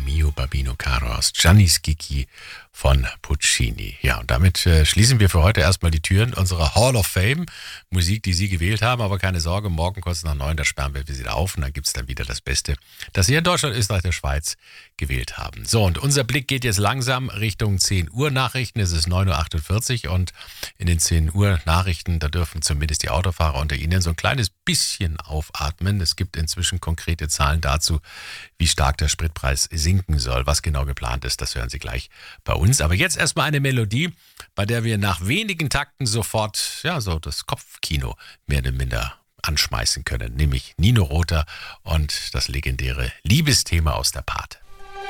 mio Babino Caro aus Gianni Schicchi von Puccini. Ja, und damit schließen wir für heute erstmal die Türen unserer Hall of Fame. Musik, die Sie gewählt haben, aber keine Sorge, morgen kurz nach 9, da sperren wir wieder auf und dann gibt es dann wieder das Beste, das Sie in Deutschland, Österreich, der Schweiz gewählt haben. So, und unser Blick geht jetzt langsam Richtung 10 Uhr Nachrichten. Es ist 9.48 Uhr und in den 10 Uhr Nachrichten, da dürfen zumindest die Autofahrer unter Ihnen so ein kleines bisschen aufatmen. Es gibt inzwischen konkrete Zahlen dazu, wie stark der Spritpreis sinken soll. Was genau geplant ist, das hören Sie gleich bei uns. Aber jetzt erstmal eine Melodie, bei der wir nach wenigen Takten sofort, ja, so das Kopfkino mehr oder minder anschmeißen können. Nämlich Nino Rota und das legendäre Liebesthema aus der Pate.